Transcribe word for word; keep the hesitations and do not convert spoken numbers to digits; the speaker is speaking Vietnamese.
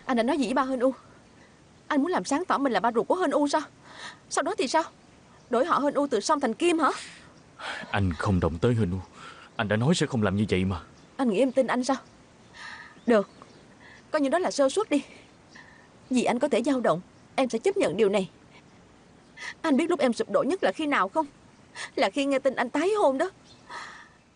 Anh đã nói gì với ba Hên U? Anh muốn làm sáng tỏ mình là ba ruột của Hên U sao? Sau đó thì sao? Đổi họ Hên U từ Song thành Kim hả? Anh không động tới Hên U. Anh đã nói sẽ không làm như vậy mà. Anh nghĩ em tin anh sao? Được, coi như đó là sơ suất đi. Vì anh có thể dao động, em sẽ chấp nhận điều này. Anh biết lúc em sụp đổ nhất là khi nào không? Là khi nghe tin anh tái hôn đó.